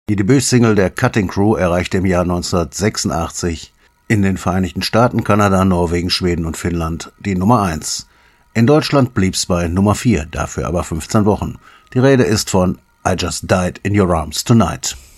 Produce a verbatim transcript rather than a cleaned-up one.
Die Debütsingle der Cutting Crew erreichte im Jahr neunzehnhundertsechsundachtzig in den Vereinigten Staaten, Kanada, Norwegen, Schweden und Finnland die Nummer eins. In Deutschland blieb's bei Nummer vier, dafür aber fünfzehn Wochen. Die Rede ist von I Just Died in Your Arms Tonight.